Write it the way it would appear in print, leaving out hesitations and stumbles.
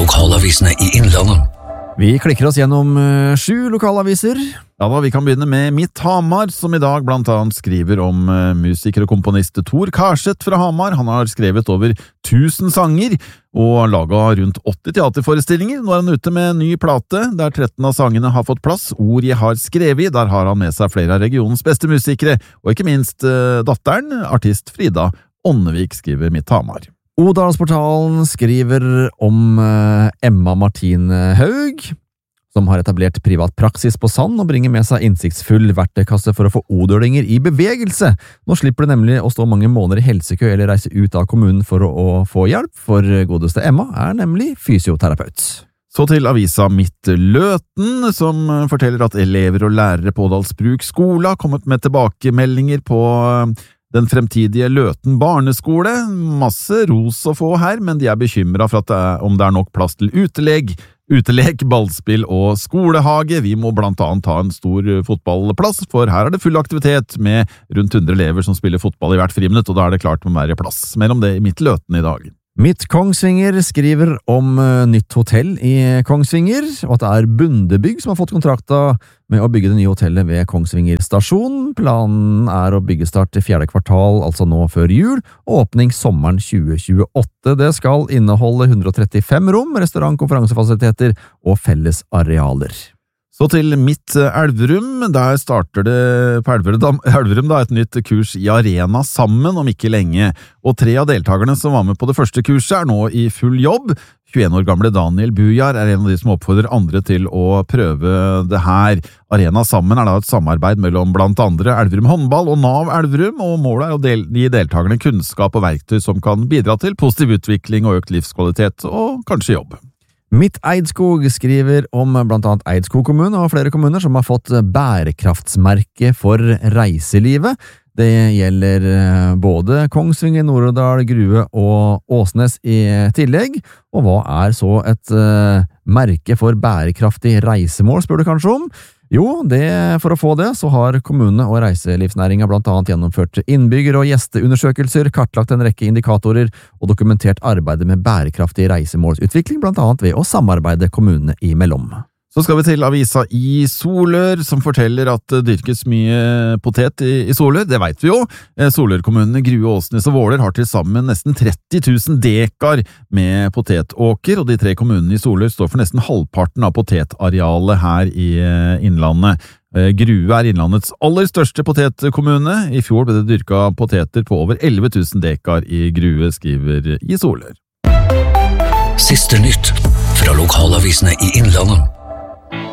lokalavisene i Innlandet. Vi klikker oss gjennom 7 lokalaviser. Ja da, vi kan begynne med Mitt Hamar, som i dag blant annet skriver om musiker og komponist Tor Karseth fra Hamar. Han har skrevet over 1000 sanger og laget rundt 80 teaterforestillinger. Nå er han ute med en ny plate, der 13 av sangene har fått plass. Ord jeg har skrevet, der har han med seg flere av regionens beste musikere, og ikke minst datteren, artist Frida Ånnevik, skriver Mitt Hamar. Odalsportalen skriver om Emma Martine Haug, som har etablert privat praksis på Sand og bringer med seg innsiktsfull verktøykasse for å få odølinger i bevegelse. Nå slipper det nemlig å stå mange måneder i helsekø eller reise ut av kommunen for å få hjelp, for godeste Emma er nemlig fysioterapeut. Så til avisa Mitt Løten, som forteller at elever og lærere på Ådalsbruk skole har kommet med tilbakemeldinger på den fremtidige Løten barneskole. Masse ros å få her, men de er bekymret for om det er nok plass til utelek, ballspill og skolehage. Vi må blant annet ha en stor fotballplass, for her er det full aktivitet med rundt 100 elever som spiller fotball i hvert friminutt, og da er det klart med mer plass. Mer om det i Mitt Løten i dag. Mitt Kongsvinger skriver om nytt hotell i Kongsvinger, og at det er Bundebygg som har fått kontrakta med å bygge det nye hotellet ved Kongsvinger stasjon. Planen er å byggestart i 4. kvartal, altså nå før jul, og åpning sommeren 2028. Det skal inneholde 135 rom, restaurant, konferansefasiliteter og felles arealer. Så til Mitt Elverum, der starter det på Elverum et nytt kurs i Arena sammen om ikke lenge, og 3 av deltakerne som var med på det første kurset er nå i full jobb. 21 år gamle Daniel Bujar er en av de som oppfordrer andre til å prøve det her. Arena sammen er da et samarbeid mellom blant andre Elverum håndball og NAV Elverum, og målet er å gi deltakerne kunnskap og verktøy som kan bidra til positiv utvikling og økt livskvalitet, og kanskje jobb. Mitt Eidskog skriver om blant annet Eidskog kommune og flere kommuner som har fått bærekraftsmerke for reiselivet. Det gjelder både Kongsvinger, Nord-Odal, Grue og Åsnes i tillegg. Og hva er så et merke for bærekraftig reisemål, spør du kanskje om? Jo, for å få det så har kommunene og reiselivsnæringen blant annet gjennomført innbygger- og gjesteundersøkelser, kartlagt en rekke indikatorer og dokumentert arbeidet med bærekraftig reisemålsutvikling, blant annet ved å samarbeide kommunene imellom. Så skal vi til avisa i Solør, som forteller at det dyrkes mye potet i Solør. Det vet vi jo. Solør-kommunene Grue, Åsnes og Våler har til sammen nesten 30 000 dekar med potetåker, og de 3 kommunene i Solør står for nesten halvparten av potetarealet her i Innlandet. Grue er Innlandets aller største potetkommune. I fjor ble det dyrket poteter på over 11 000 dekar i Grue, skriver i Solør. Siste nytt fra lokalavisene i Innlandet.